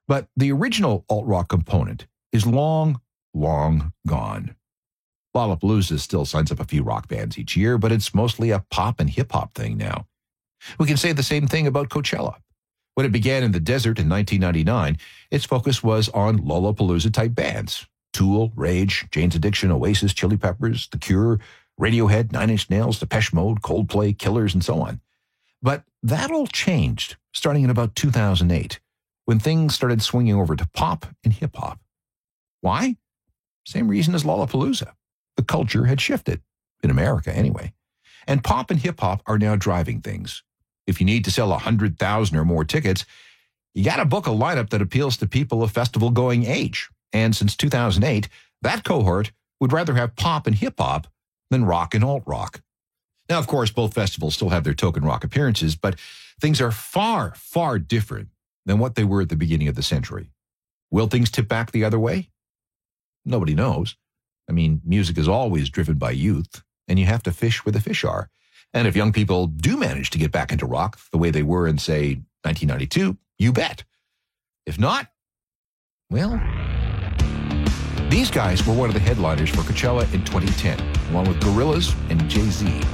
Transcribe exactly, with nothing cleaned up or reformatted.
But the original alt-rock component is long, long gone. Lollapalooza still signs up a few rock bands each year, but it's mostly a pop and hip-hop thing now. We can say the same thing about Coachella. When it began in the desert in nineteen ninety-nine, its focus was on Lollapalooza-type bands. Tool, Rage, Jane's Addiction, Oasis, Chili Peppers, The Cure, Radiohead, Nine Inch Nails, Depeche Mode, Coldplay, Killers, and so on. But that all changed starting in about two thousand eight, when things started swinging over to pop and hip-hop. Why? Same reason as Lollapalooza. The culture had shifted, in America anyway. And pop and hip-hop are now driving things. If you need to sell one hundred thousand or more tickets, you got to book a lineup that appeals to people of festival-going age. And since two thousand eight, that cohort would rather have pop and hip-hop than rock and alt-rock. Now, of course, both festivals still have their token rock appearances, but things are far, far different than what they were at the beginning of the century. Will things tip back the other way? Nobody knows. I mean, music is always driven by youth, and you have to fish where the fish are. And if young people do manage to get back into rock the way they were in, say, nineteen ninety-two, you bet. If not, well, these guys were one of the headliners for Coachella in twenty ten, along with Gorillaz and Jay-Z.